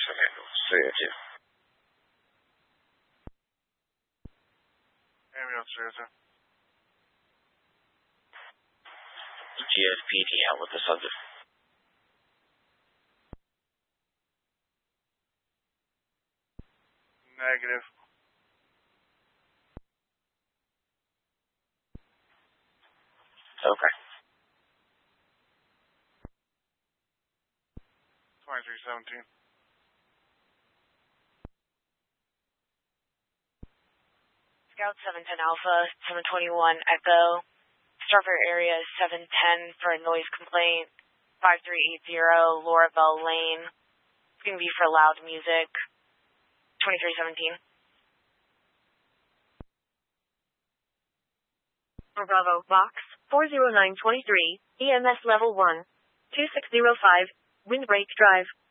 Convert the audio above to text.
4-2. Ambulance 02. GFPD, how with the subject? Negative. Okay. 2317. Scout 710 Alpha, 721 Echo. Starfare area is 710 for a noise complaint. 5380 Lorabelle Lane. It's going to be for loud music. 2317. Bravo, Box, 40923, EMS Level 1. 2605, Windbreak Drive.